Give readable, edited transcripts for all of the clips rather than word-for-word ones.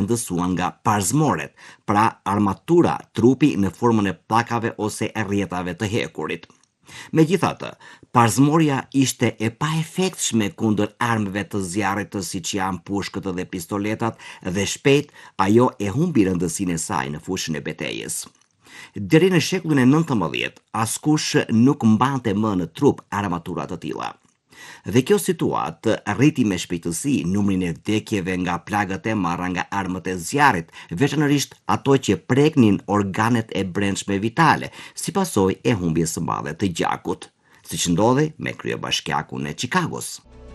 rëndësuan nga parzmoret, pra armatura trupi në formën e pllakave ose e rrjetave të hekurit. Megjithatë, parzmorja ishte e paefektshme kundër armëve të zjarrit siç janë pushkët dhe pistoletat dhe shpejt ajo e humbi rëndësinë e saj në fushën e betejës. Deri në shekullin e 19, askush nuk mbante më në trup armatura të tilla. Dhe kjo situatë rriti me shpejtësi numrin e vdekjeve nga plagët e marra nga armët e zjarrit, veçanërisht ato që preknin organet e brendshme vitale, si pasojë e humbjes së madhe të gjakut, siç ndodhi me kryebashkiakun e Chicagos.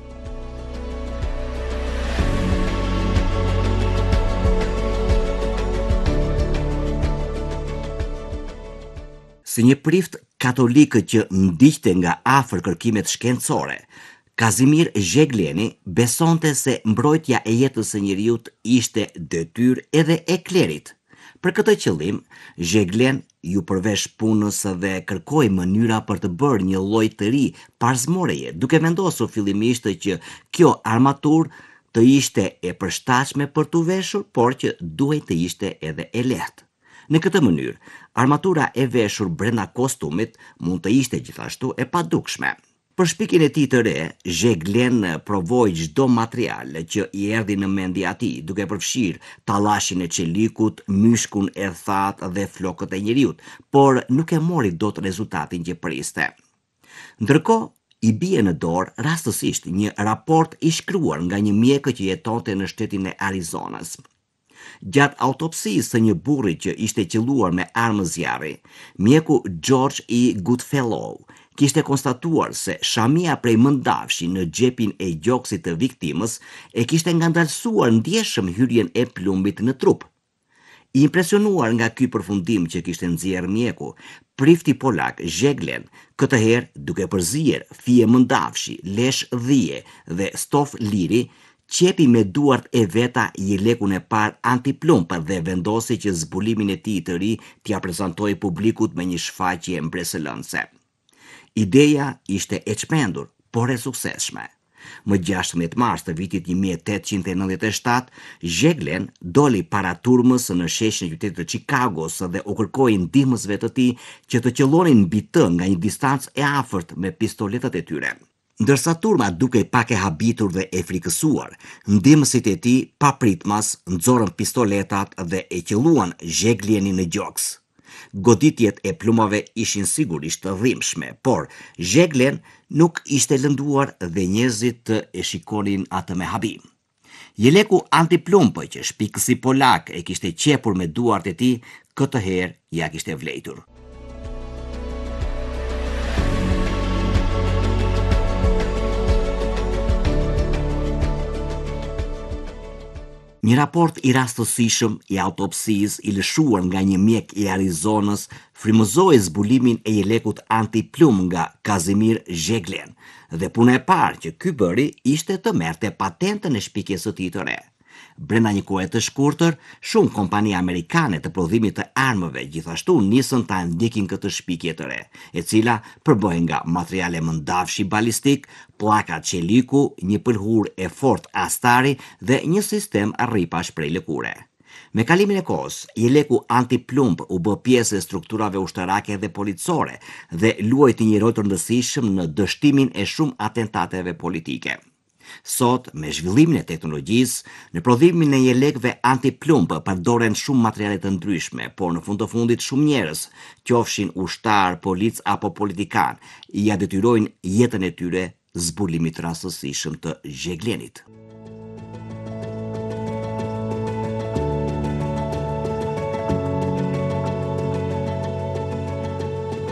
Si një prift katolik që ndiqte nga afër kërkimet shkencore, Kazimir Zhegleni besonte se mbrojtja e jetës së njeriut ishte detyrë edhe e klerit. Për këtë qëllim, Zheglen ju përvesh punës dhe kërkoi mënyra për të bërë një lloj të ri parzmoreje, duke vendosur fillimisht që kjo armaturë të ishte e përshtatshme për t'u veshur, por që duhej të ishte edhe e lehtë. Në këtë mënyrë, armatura e veshur brenda kostumit mund të ishte gjithashtu e padukshme. Për shpikjen e tij të re, Zheglen provoi çdo material që i erdhi në mendje atij, duke përfshirë tallashin e çelikut, myshkun e thatë dhe flokët e njeriut, por nuk e mori dot rezultatin që priste. Ndërkohë, i bie në dorë rastësisht një raport i shkruar nga një mjekë që jetonte në shtetin e Arizonas. Gjatë autopsisë së një burri që ishte qelluar me armë zjarri, mjeku George E. Goodfellow kishte konstatuar se shamia prej mëndafshi në xhepin e gjoksit të viktimës e kishte ngandalsuar ndjeshëm hyrjen e plumbit në trup. I impresionuar nga ky përfundim që kishte nxjerrë mjeku, prifti polak Zheglen, këtë herë duke përzier fije mëndafshi, lesh dhije dhe stof liri, qepi me duart e veta jelekun e parë antiplumb dhe vendosi që zbulimin e tij të ri t'ia prezantoi publikut me një shfaqje mbresëlënse. Ideja ishte e çmendur, por e suksesshme. Më 16 mars të vitit 1897, Zheglen doli para turmës në sheshin e qytetit të Chicagos dhe u kërkoi ndihmësve të tij që të qellonin mbi të nga një distancë e afërt me pistoletat e tyre. Ndërsa turma dukej pak e habitur dhe e frikësuar, ndihmësit e tij papritmas nxorën pistoletat dhe e qelluan Zheglenin në gjoks. Goditjet e plumave ishin sigurisht të dhimbshme, por Zheglen nuk ishte lënduar dhe njerëzit e shikonin atë me habim. Jeleku antiplumb që shpikësi polak e kishte qepur me duart e tij, këtë herë ja kishte vlejtur. Një raport i rastësishëm i autopsisë i lëshuar nga një mjek i Arizonës frymëzoi zbulimin e jelekut antiplumb nga Kazimir Zheglen dhe puna e parë që ky bëri ishte të merrte patentën e shpikjes së tij të re. Brenda një kohe të shkurtër, shumë kompani amerikane të prodhimit të armëve gjithashtu nisën ta ndjekin këtë shpikje të re, e cila përbëhej nga materiale mëndafshi balistik, pllaka çeliku, një pëlhurë e fortë astari dhe një sistem rripash prej lëkure. Me kalimin e kohës, jeleku antiplumb u bë pjesë e strukturave ushtarake dhe policore dhe luajti një rol të rëndësishëm në dështimin e shumë atentateve politike. Sot, me zhvillimin e teknologjisë, në prodhimin e jelekëve antiplumb përdoren shumë materiale të ndryshme, por në fund të fundit shumë njerëz, qofshin ushtar, polic apo politikan, ja detyrojnë jetën e tyre zbulimit rastësishëm të Zheglenit.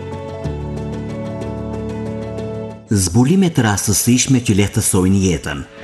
Zbulime të rastësishme që lehtësojnë jetën.